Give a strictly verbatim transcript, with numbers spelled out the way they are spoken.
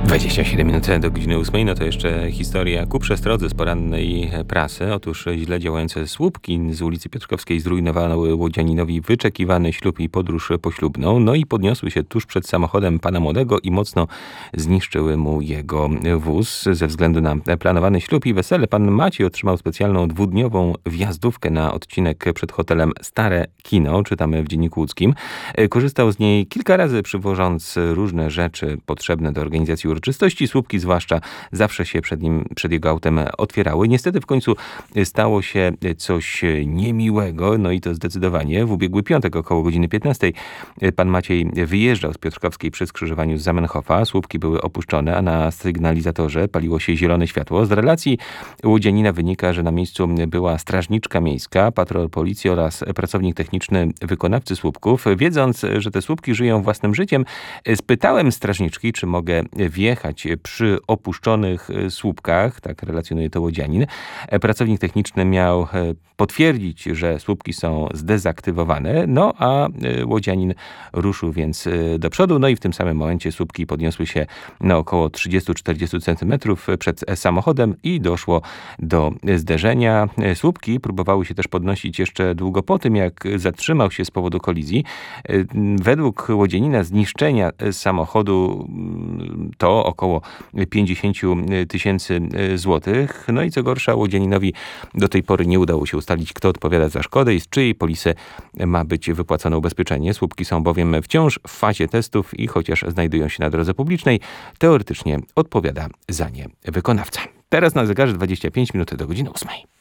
dwadzieścia siedem minut do godziny ósmej, no to jeszcze historia ku przestrodze z porannej prasy. Otóż źle działające słupki z ulicy Piotrkowskiej zrujnowały łodzianinowi wyczekiwany ślub i podróż poślubną, no i podniosły się tuż przed samochodem pana młodego i mocno zniszczyły mu jego wóz. Ze względu na planowany ślub i wesele pan Maciej otrzymał specjalną dwudniową wjazdówkę na odcinek przed hotelem Stare Kino, czytamy w Dzienniku Łódzkim. Korzystał z niej kilka razy, przywożąc różne rzeczy potrzebne do organizacji uroczystości. Słupki zwłaszcza zawsze się przed nim, przed jego autem otwierały. Niestety w końcu stało się coś niemiłego, no i to zdecydowanie. W ubiegły piątek około godziny piętnastej pan Maciej wyjeżdżał z Piotrkowskiej przy skrzyżowaniu z Zamenhofa. Słupki były opuszczone, a na sygnalizatorze paliło się zielone światło. Z relacji łodzianina wynika, że na miejscu była strażniczka miejska, patrol policji oraz pracownik techniczny wykonawcy słupków. Wiedząc, że te słupki żyją własnym życiem, spytałem strażniczki, czy mogę wjechać przy opuszczonych słupkach, tak relacjonuje to łodzianin. Pracownik techniczny miał potwierdzić, że słupki są zdezaktywowane, no a łodzianin ruszył więc do przodu, no i w tym samym momencie słupki podniosły się na około trzydzieści do czterdziestu centymetrów przed samochodem i doszło do zderzenia. Słupki próbowały się też podnosić jeszcze długo po tym, jak zatrzymał się z powodu kolizji. Według łodzianina zniszczenia samochodu to około pięćdziesiąt tysięcy złotych. No i co gorsza, łodzianinowi do tej pory nie udało się ustalić, kto odpowiada za szkodę i z czyjej polisy ma być wypłacone ubezpieczenie. Słupki są bowiem wciąż w fazie testów i chociaż znajdują się na drodze publicznej, teoretycznie odpowiada za nie wykonawca. Teraz na zegarze dwadzieścia pięć minut do godziny ósmej.